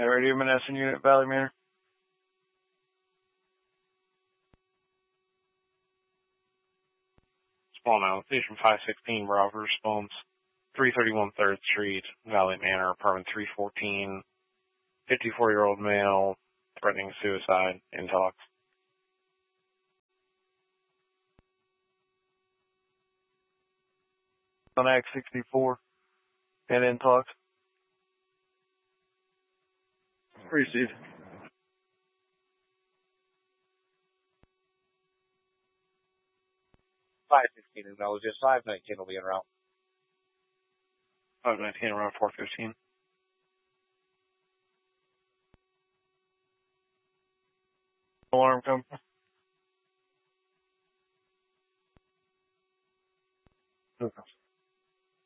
Radio Menneson Unit, Valley Manor. Spawn out. Station 516, Bravo response. 331 3rd Street, Valley Manor, apartment 314. 54-year-old male, threatening suicide, in talks. On Act 64, and in talks. Receive. 516 acknowledges 519 will be en route. 519 around 415. Alarm company.